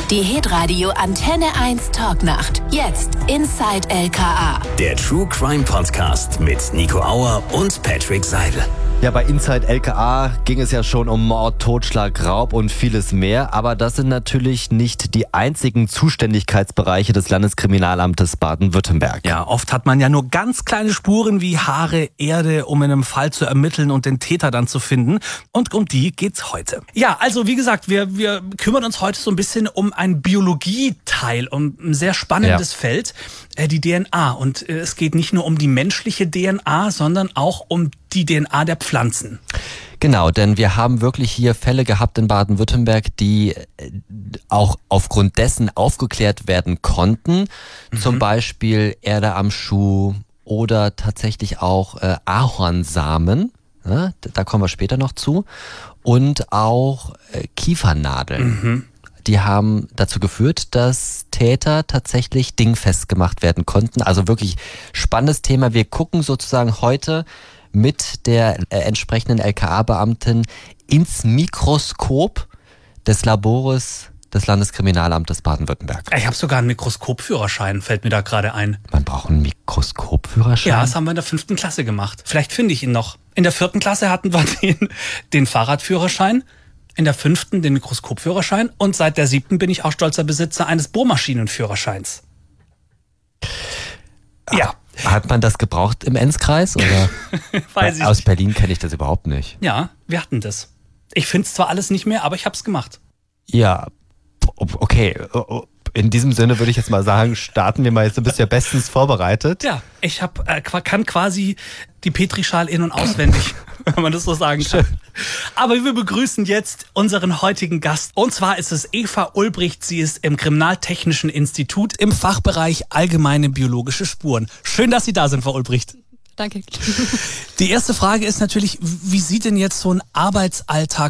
Die Hitradio Antenne 1 Talknacht. Jetzt Inside LKA. Der True Crime Podcast mit Nico Auer und Patrick Seidel. Ja, bei Inside LKA ging es ja schon um Mord, Totschlag, Raub und vieles mehr. Aber das sind natürlich nicht die einzigen Zuständigkeitsbereiche des Landeskriminalamtes Baden-Württemberg. Ja, oft hat man ja nur ganz kleine Spuren wie Haare, Erde, um in einem Fall zu ermitteln und den Täter dann zu finden. Und um die geht's heute. Ja, also wie gesagt, wir kümmern uns heute so ein bisschen um ein Biologieteil, um ein sehr spannendes Feld, die DNA. Und es geht nicht nur um die menschliche DNA, sondern auch um die DNA der Pflanzen. Genau, denn wir haben wirklich hier Fälle gehabt in Baden-Württemberg, die auch aufgrund dessen aufgeklärt werden konnten. Zum Beispiel Erde am Schuh oder tatsächlich auch Ahornsamen. Ja, da kommen wir später noch zu. Und auch Kiefernadeln. Die haben dazu geführt, dass Täter tatsächlich dingfest gemacht werden konnten. Also wirklich spannendes Thema. Wir gucken sozusagen heute mit der entsprechenden LKA-Beamtin ins Mikroskop des Labores des Landeskriminalamtes Baden-Württemberg. Ich habe sogar einen Mikroskopführerschein, fällt mir da gerade ein. Man braucht einen Mikroskopführerschein? Ja, das haben wir in der 5. Klasse gemacht. Vielleicht finde ich ihn noch. In der 4. Klasse hatten wir den Fahrradführerschein, in der 5. den Mikroskopführerschein und seit der 7. bin ich auch stolzer Besitzer eines Bohrmaschinenführerscheins. Ja. Hat man das gebraucht im Enzkreis? Oder? Weiß ich Aus nicht. Berlin kenne ich das überhaupt nicht. Ja, wir hatten das. Ich finde es zwar alles nicht mehr, aber ich habe es gemacht. Ja, okay. In diesem Sinne würde ich jetzt mal sagen, starten wir mal. Jetzt, du bist ja bestens vorbereitet. Ja, ich kann quasi die Petrischal in- und auswendig, wenn man das so sagen kann. Aber wir begrüßen jetzt unseren heutigen Gast. Und zwar ist es Eva Ulbricht. Sie ist im Kriminaltechnischen Institut im Fachbereich Allgemeine biologische Spuren. Schön, dass Sie da sind, Frau Ulbricht. Danke. Die erste Frage ist natürlich, wie sieht denn jetzt so ein Arbeitsalltag